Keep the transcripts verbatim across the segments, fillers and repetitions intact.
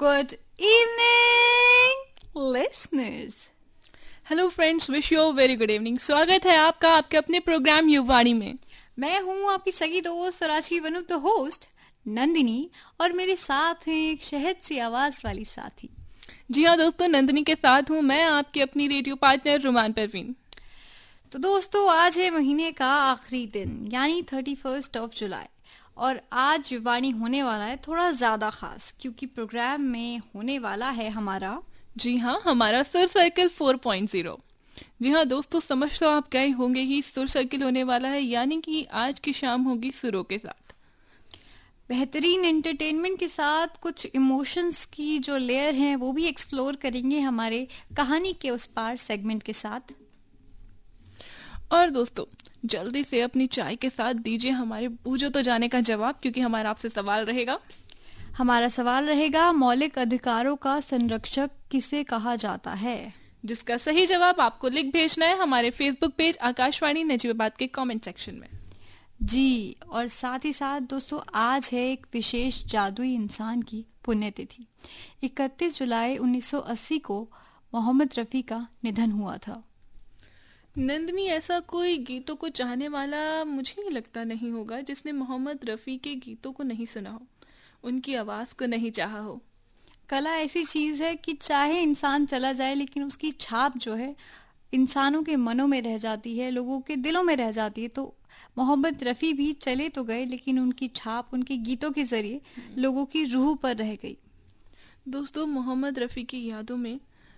Good evening, listeners. Hello friends, wish you very good evening. स्वागत है आपका आपके अपने प्रोग्राम युवाणी में। मैं हूँ आपकी सगी दोस्त और आज की one of the host Nandini, और मेरे साथ हैं एक शहद सी आवाज वाली साथी। जी हाँ दोस्तों, नंदिनी के साथ हूँ मैं आपकी अपनी रेडियो पार्टनर रुमान परवीन। तो दोस्तों, आज है महीने का आखिरी दिन यानी थर्टी फर्स्ट ऑफ जुलाई, और आज युवाणी होने वाला है थोड़ा ज्यादा खास, क्योंकि प्रोग्राम में होने वाला है हमारा जी हाँ हमारा सुर सर्कल फोर पॉइंट ज़ीरो। जी हाँ दोस्तों, समझ तो आप गए होंगे ही, सुर सर्कल होने वाला है यानी कि आज की शाम होगी सुरों के साथ। बेहतरीन एंटरटेनमेंट के साथ कुछ इमोशंस की जो लेयर हैं वो भी एक्सप्लोर करेंगे हमारे कहानी के उस पार सेगमेंट के साथ। और दोस्तों, जल्दी से अपनी चाय के साथ दीजिए हमारे बूझो तो जाने का जवाब, क्योंकि हमारा आपसे सवाल रहेगा। हमारा सवाल रहेगा, मौलिक अधिकारों का संरक्षक किसे कहा जाता है? जिसका सही जवाब आपको लिख भेजना है हमारे फेसबुक पेज आकाशवाणी नजीबाबाद के कमेंट सेक्शन में। जी, और साथ ही साथ दोस्तों, आज है एक विशेष जादुई इंसान की पुण्यतिथि। इकतीस जुलाई उन्नीस सौ अस्सी को मोहम्मद रफी का निधन हुआ था। नंदिनी, ऐसा कोई गीतों को चाहने वाला मुझे नहीं लगता नहीं होगा जिसने मोहम्मद रफी के गीतों को नहीं सुना हो, उनकी आवाज को नहीं चाहा हो। कला ऐसी चीज है कि चाहे इंसान चला जाए लेकिन उसकी छाप जो है इंसानों के मनों में रह जाती है, लोगों के दिलों में रह जाती है। तो मोहम्मद रफी भी चले तो गए, लेकिन उनकी छाप उनके गीतों के जरिए लोगों की रूह पर रह गई। दोस्तों, मोहम्मद रफी की यादों में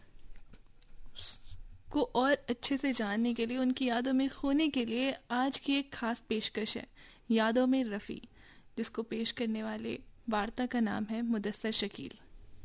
को और अच्छे से जानने के लिए, उनकी यादों में खोने के लिए आज की एक खास पेशकश है, यादों में रफी, जिसको पेश करने वाले वार्ता का नाम है मुदस्सर शकील।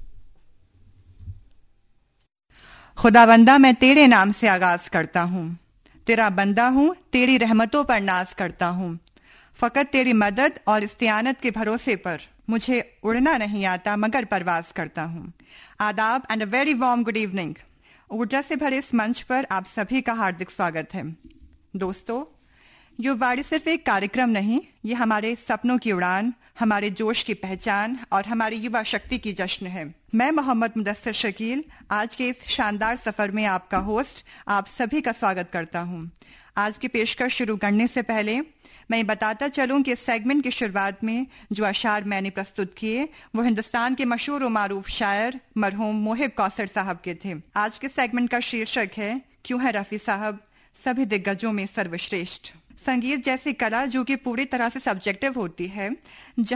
खुदाबंदा, मैं तेरे नाम से आगाज करता हूँ, तेरा बंदा हूँ, तेरी रहमतों पर नाज करता हूँ। फकत तेरी मदद और इस्तियानत के भरोसे पर मुझे उड़ना नहीं आता, मगर परवाज करता हूँ। आदाब and a very warm good evening. ऊर्जा से भरे इस मंच पर आप सभी का हार्दिक स्वागत है। दोस्तों, युवाणी सिर्फ एक कार्यक्रम नहीं, ये हमारे सपनों की उड़ान, हमारे जोश की पहचान और हमारी युवा शक्ति की जश्न है। मैं मोहम्मद मुदस्सर शकील आज के इस शानदार सफर में आपका होस्ट, आप सभी का स्वागत करता हूँ। आज की पेशकश शुरू करने से पहले मैं बताता चलूं कि इस सेगमेंट की शुरुआत में जो अशार मैंने प्रस्तुत किए वो हिंदुस्तान के मशहूर और मारूफ शायर मरहूम मोहिब कौसर साहब के थे। आज के सेगमेंट का शीर्षक है, क्यों है रफी साहब सभी दिग्गजों में सर्वश्रेष्ठ। संगीत जैसी कला जो कि पूरी तरह से सब्जेक्टिव होती है,